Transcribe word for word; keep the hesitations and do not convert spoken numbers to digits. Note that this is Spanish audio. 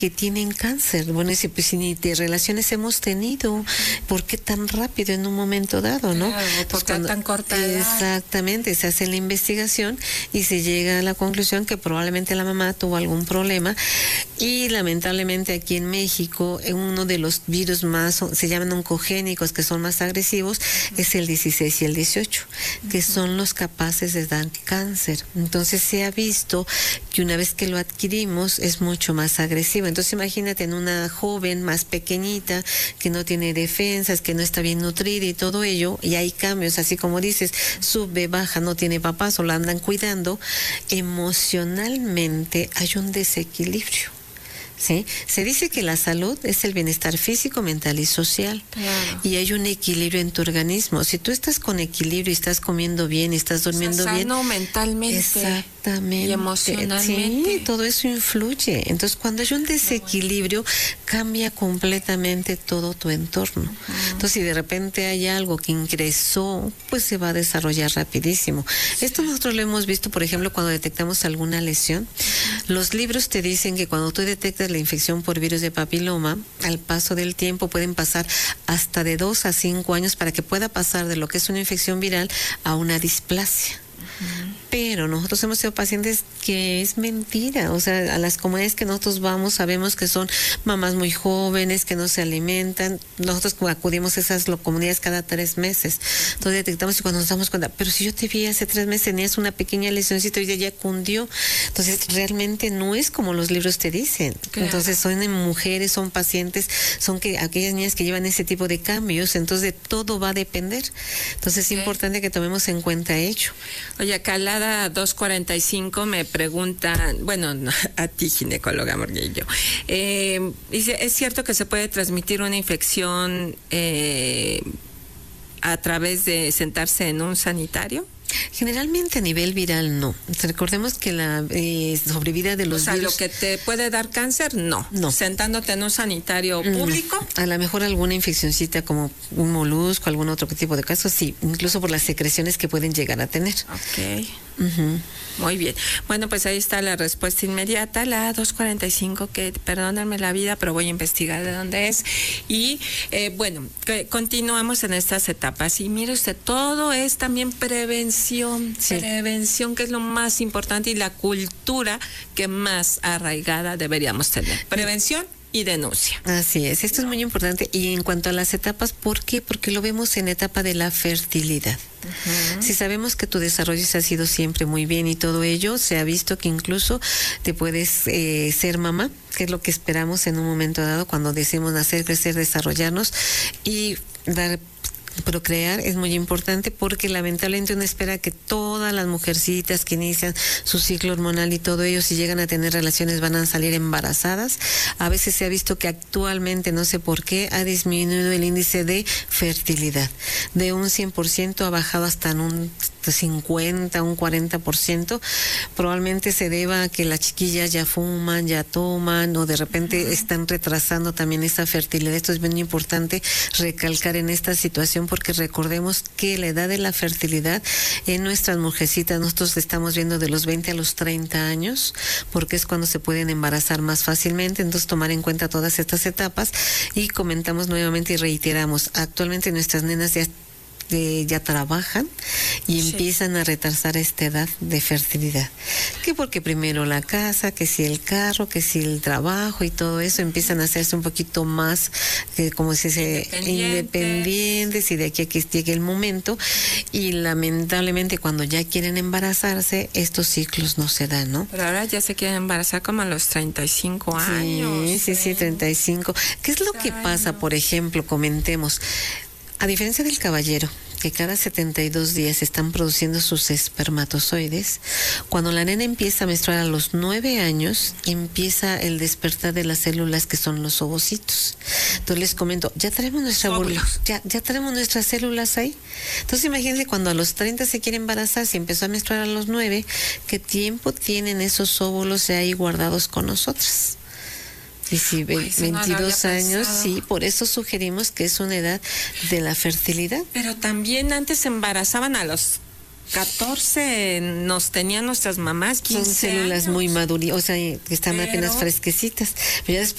que tienen cáncer. Bueno, dice, pues si ni de relaciones hemos tenido, ¿por qué tan rápido en un momento dado, no? Claro, ¿por qué tan corta edad? Exactamente, se hace la investigación y se llega a la conclusión que probablemente la mamá tuvo algún problema y lamentablemente aquí en México uno de los virus más, se llaman oncogénicos, que son más agresivos, uh-huh. es el dieciséis y el dieciocho, uh-huh. que son los capaces de dar cáncer. Entonces se ha visto que una vez que lo adquirimos es mucho más agresivo. Entonces imagínate en una joven más pequeñita que no tiene defensas, que no está bien nutrida y todo ello, y hay cambios, así como dices, sube, baja, no tiene papás o la andan cuidando, emocionalmente hay un desequilibrio. ¿Sí? Se dice que la salud es el bienestar físico, mental y social. Claro. Y hay un equilibrio en tu organismo. Si tú estás con equilibrio y estás comiendo bien y estás durmiendo o sea, bien. Sano mentalmente. Exactamente. Y emocionalmente. Sí, todo eso influye. Entonces, cuando hay un desequilibrio, cambia completamente todo tu entorno. Uh-huh. Entonces, si de repente hay algo que ingresó, pues se va a desarrollar rapidísimo. Sí. Esto nosotros lo hemos visto, por ejemplo, cuando detectamos alguna lesión. Uh-huh. Los libros te dicen que cuando tú detectas la infección por virus de papiloma, al paso del tiempo pueden pasar hasta de dos a cinco años para que pueda pasar de lo que es una infección viral a una displasia. Uh-huh. Pero nosotros hemos sido pacientes que es mentira, o sea, a las comunidades que nosotros vamos sabemos que son mamás muy jóvenes, que no se alimentan, nosotros acudimos a esas comunidades cada tres meses, entonces detectamos y cuando nos damos cuenta, pero si yo te vi hace tres meses tenías una pequeña lesioncita y ya cundió, entonces realmente no es como los libros te dicen, claro. Entonces son mujeres, son pacientes, son que aquellas niñas que llevan ese tipo de cambios, entonces de todo va a depender, entonces okay. Es importante que tomemos en cuenta ello. Oye, acá la dos cuarenta y cinco me preguntan, bueno, a ti ginecóloga Morguillo, eh, dice, ¿es cierto que se puede transmitir una infección eh, a través de sentarse en un sanitario? Generalmente a nivel viral no. Recordemos que la eh, sobrevida de los o sea, virus... lo que te puede dar cáncer, no. No. Sentándote en un sanitario público. No. A lo mejor alguna infeccioncita como un molusco, algún otro tipo de casos, sí. Incluso por las secreciones que pueden llegar a tener. Ok. Uh-huh. Muy bien. Bueno, pues ahí está la respuesta inmediata, la dos cuarenta y cinco, que perdónenme la vida, pero voy a investigar de dónde es. Y eh, bueno, que continuamos en estas etapas. Y mire usted, todo es también prevención, sí. Prevención, que es lo más importante y la cultura que más arraigada deberíamos tener. Prevención y denuncia. Así es, esto es muy importante. Y en cuanto a las etapas, ¿por qué? Porque lo vemos en etapa de la fertilidad. Uh-huh. Si sabemos que tu desarrollo se ha sido siempre muy bien y todo ello, se ha visto que incluso te puedes eh, ser mamá, que es lo que esperamos en un momento dado cuando deseamos nacer, crecer, desarrollarnos y dar procrear, es muy importante porque lamentablemente uno espera que todas las mujercitas que inician su ciclo hormonal y todo ello, si llegan a tener relaciones van a salir embarazadas. A veces se ha visto que actualmente, no sé por qué, ha disminuido el índice de fertilidad. De un cien por ciento ha bajado hasta en un cincuenta, un cuarenta por ciento. Probablemente se deba a que las chiquillas ya fuman, ya toman o de repente uh-huh. están retrasando también esa fertilidad. Esto es muy importante recalcar en esta situación porque recordemos que la edad de la fertilidad en nuestras mujercitas, nosotros estamos viendo de los veinte a los treinta años, porque es cuando se pueden embarazar más fácilmente, entonces tomar en cuenta todas estas etapas y comentamos nuevamente y reiteramos, actualmente nuestras nenas ya Eh, ya trabajan y sí. empiezan a retrasar esta edad de fertilidad. Que porque primero la casa, que si el carro, que si el trabajo y todo eso empiezan a hacerse un poquito más, eh, como se dice, independientes. independientes y de aquí a que llegue el momento. Y lamentablemente cuando ya quieren embarazarse, estos ciclos no se dan, ¿no? Pero ahora ya se quieren embarazar como a los treinta y cinco años. Sí, sí, sí, treinta y cinco. ¿Qué es lo que pasa, por ejemplo? Comentemos. A diferencia del caballero, que cada setenta y dos días están produciendo sus espermatozoides, cuando la nena empieza a menstruar a los nueve años, empieza el despertar de las células que son los ovocitos. Entonces les comento, ya traemos nuestra bol- ya, ya traemos nuestras células ahí. Entonces imagínense cuando a los treinta se quiere embarazar, si empezó a menstruar a los nueve, ¿qué tiempo tienen esos óvulos ahí guardados con nosotros? Y si Uy, veintidós no años, sí, por eso sugerimos que es una edad de la fertilidad. Pero también antes se embarazaban a los catorce, nos tenían nuestras mamás, quince Son células años. muy maduras, o sea, que están Pero... apenas fresquecitas. Pero ya después